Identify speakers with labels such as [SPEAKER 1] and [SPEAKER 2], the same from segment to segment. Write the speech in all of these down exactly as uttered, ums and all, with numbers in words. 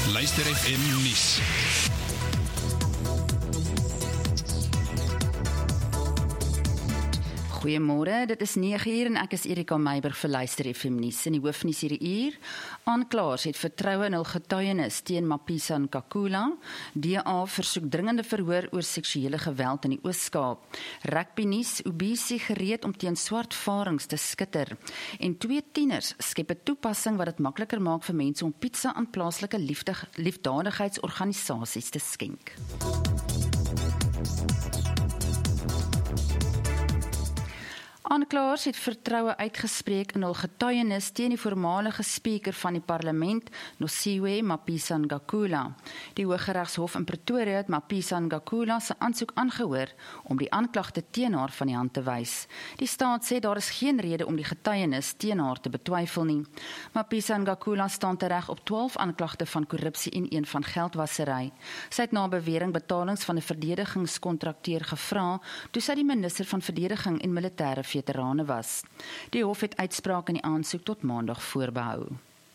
[SPEAKER 1] Luister F M Nuus.
[SPEAKER 2] Goeiemôre, dit is nege uur en ek is Erika Meiburg vir Luister F M Nuus. In die hoofnuus hierdie uur, aanklaers het vertroue in hul getuienis teen Mapisa Nkakula. D A versoek dringende verhoor oor seksuele geweld in die Oos-Kaap. Rugby nuus, Ubisi gereed om teen swart varings te skitter. En twee tieners skep 'n toepassing wat dit makliker maak vir mense om pizza aan plaaslike liefdig, liefdadigheidsorganisasies te skenk. Aanklaers het vertroue uitgespreek in hul getuienis teen die voormalige spreker van die parlement, Nosiwe Mapisa Nkakula. Die Hooggeregshof in Pretoria het Mapisa Nkakula se aansoek aangehoor om die aanklagte teen haar van die hand te wys. Die staat sê daar is geen rede om die getuienis teen haar te betwyfel nie. Mapisa Nkakula staan tereg op twaalf aanklagte van korrupsie en een van geldwasery. Sy het na bewering betalings van 'n verdedigingskontrakteur gevra toe sy die minister van verdediging en militêre veterane was. Die hof het uitspraak in die aansoek tot maandag voorbehou.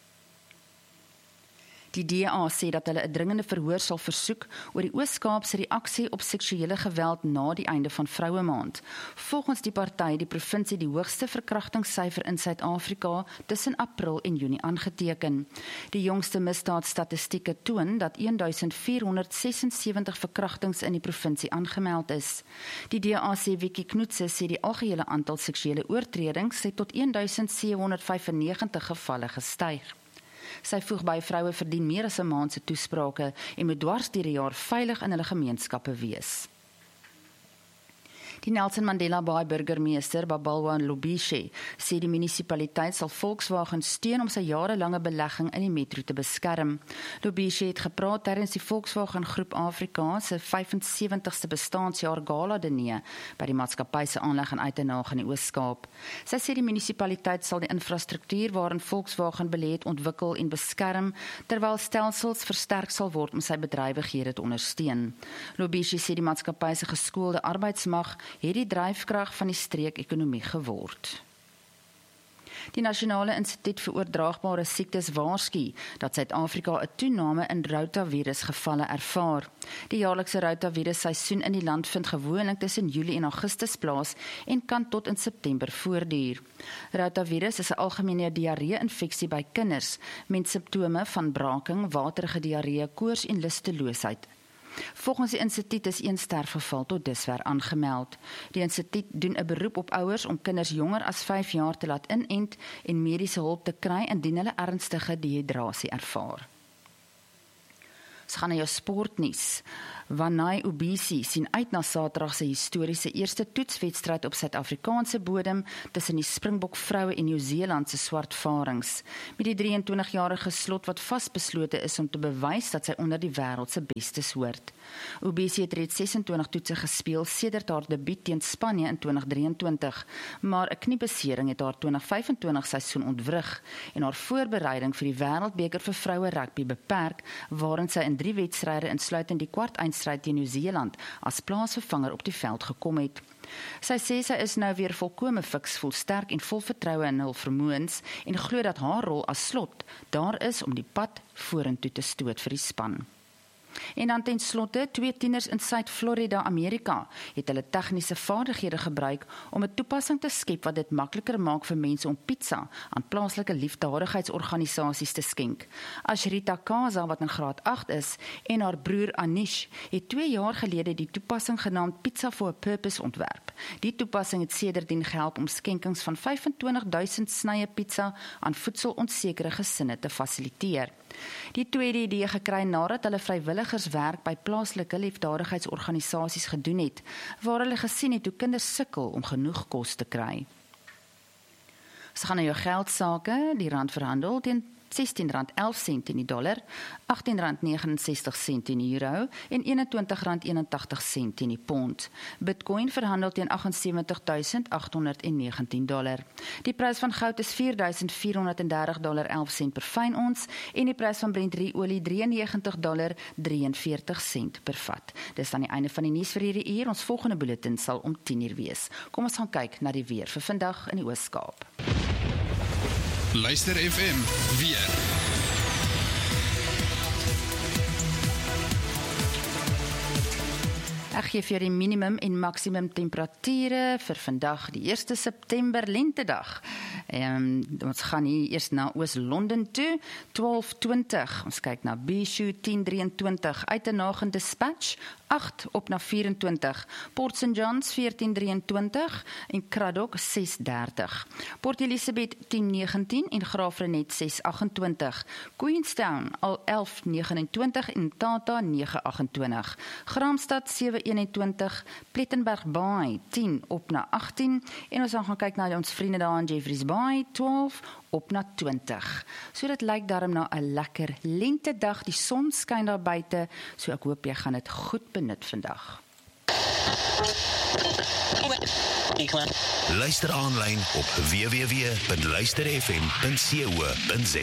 [SPEAKER 2] Die D A sê dat hulle 'n dringende verhoor sal versoek oor die Oos-Kaap se reaksie op seksuele geweld na die einde van Vroue Maand. Volgens die party die provinsie die hoogste verkrachtingssyfer in Suid-Afrika tussen April en Junie aangeteken. Die jongste misdaadstatistieke toon dat duisend vierhonderd sesensewentig verkrachtings in die provinsie aangemeld is. Die D A sê Vicky Knoetse sê die algehele aantal seksuele oortredings het tot duisend sewehonderd vyfennegentig gevalle gestyg. Sy voeg by, vroue verdien meer as 'n maand se toesprake en moet dwars deur die jaar veilig in hulle gemeenskappe wees. Die Nelson Mandela Bay burgemeester Babalwa Lobishe sê die munisipaliteit sal Volkswagen steun om sy jarelange belegging in die metro te beskerm. Lobishe het gepraat tydens die Volkswagen Groep Afrika se vyfensewentigste bestaanjaar gala diner by die maatskappy se aanleg en Uitenhage in die Oos-Kaap. Sy sê die munisipaliteit sal die infrastruktuur waarin Volkswagen belê het ontwikkel en beskerm, terwyl stelsels versterk sal word om sy bedrywighede te ondersteun. Lobishe sê die maatskappy se geskoolde arbeidsmag het die dryfkrag van die streek-ekonomie geword. Die Nasionale Instituut vir Oordraagbare Siektes waarsku dat Suid-Afrika 'n toename in rotavirusgevalle ervaar. Die jaarlikse rotavirusseisoen in die land vind gewoonlik tussen Julie en Augustus plaas en kan tot in September voortduur. Rotavirus is 'n algemene diarree-infeksie by kinders met simptome van braking, waterige diarree, koors en lusteloosheid. Volgens die instituut is een sterfgeval tot dusver aangemeld. Die instituut doen 'n beroep op ouers om kinders jonger as vyf jaar te laat inent en mediese hulp te kry indien hulle ernstige dehydrasie ervaar. Ons gaan na jou sportnuus. Wanai Ubisi sien uit na Saterdag se historiese eerste toetswedstryd op Suid-Afrikaanse bodem tussen die Springbok vroue en Nieu-Seeland se swart varings. Met die drieëntwintigjarige slot wat vasbeslote is om te bewys dat sy onder die wêreld se bestes hoort. Ubisi het reeds sesentwintig toetse gespeel sedert haar debuut teen Spanje in twintig drieëntwintig, maar 'n kniebesering het haar twintig vyfentwintig seisoen ontwrig en haar voorbereiding vir die Wêreldbeker vir vroue rugby beperk, waarin sy in drie wedstryde insluitend die kwart eindstryd teen Nieu-Seeland as plaasvervanger op die veld gekom het. Sy sê sy is nou weer volkome fiks, voel sterk en vol vertroue in hul vermoëns en glo dat haar rol as slot daar is om die pad vorentoe te stoot vir die span. En dan ten slotte, twee tieners in Suid-Florida, Amerika, het hulle tegniese vaardighede gebruik om 'n toepassing te skep wat dit makliker maak vir mense om pizza aan plaaslike liefdadigheidsorganisasies te skenk. Ashrita Kaza, wat in graad agt is, en haar broer Anish, het twee jaar gelede die toepassing genaamd Pizza for a Purpose ontwerp. Die toepassing het sedertdien gehelp om skenkings van vyfentwintigduisend snye pizza aan voedselonsekere gesinne te fasiliteer. Die tweede idee gekry nadat hulle vrywilligers werk by plaaslike liefdadigheidsorganisasies gedoen het, waar hulle gesien het hoe kinders sukkel om genoeg kos te kry. Ons gaan na jou geldsaake, die rand verhandel teen sestien rand elf sent in die dollar, agttien rand negenensestig sent in die euro en eenentwintig rand eenentagtig sent in die pond. Bitcoin verhandel teen agsensewentigduisend agthonderdnegentien dollar. Die prys van goud is vier duisend vierhonderddertig dollar elf sent per fyn ons en die prys van Brent olie drieënnegentig dollar drieënveertig sent per vat. Dis dan die einde van die nuus vir hierdie uur. Ons volgende bulletin sal om tien uur wees. Kom ons gaan kyk na die weer vir vandag in die Oos-Kaap.
[SPEAKER 1] Luister F M weer.
[SPEAKER 2] Ek gee vir jou die minimum en maksimum temperature vir vandag, die eerste September lentedag. Um, ons gaan hier eers na Oos-London toe, twaalf twintig. Ons kyk na Bishu, tien drieëntwintig. Uitenhagen Dispatch, agt op na vyf-en-twintig. Port Saint John's, veertien drieëntwintig. En Craddock, ses dertig. Port Elizabeth, tien negentien. En Graafrenet, ses agt-en-twintig. Queenstown, al elf negenentwintig. En Tata, nege agt-en-twintig. Graamsstad, sewe eenentwintig. Plettenberg Bay, tien op na agttien. En ons gaan kyk na ons vriende daar in Jeffreys Bay, twaalf op na twintig. So dit lyk daarom na 'n lekker lentedag. Die son skyn daar buite, so ek hoop jy gaan dit goed benut vandag.
[SPEAKER 1] Luister aanlyn op w w w punt luister f m punt co punt z